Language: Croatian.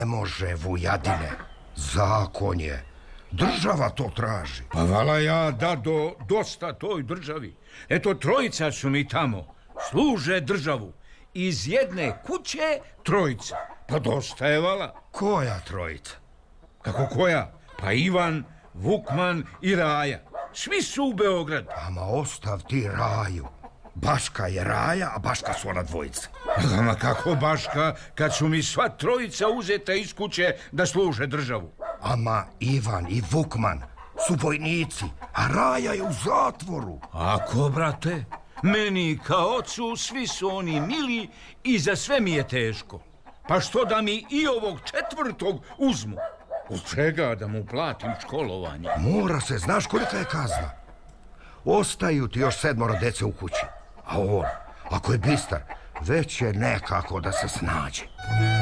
Ne može, Vujadine. Zakon je. Država to traži. Pa vala ja dado dosta toj državi. Eto, trojica su mi tamo. Služe državu. Iz jedne kuće trojica. Pa dosta je vala. Koja trojica? Kako koja? Pa Ivan, Vukman i Raja. Svi su u Beogradu. Ama ostav ti Raju. Baška je Raja, a Baška su ona dvojica. Ama kako Baška, kad su mi sva trojica uzeta iz kuće da služe državu? Ama Ivan i Vukman su vojnici, a Raja je u zatvoru. Ako, brate, meni kao ocu svi su oni mili i za sve mi je teško. Pa što da mi i ovog četvrtog uzmu? Od čega da mu platim školovanje? Mora se, znaš kolika je kazna. Ostaju ti još 7 dece u kući. A on, ako je bistar, već je nekako da se snađe.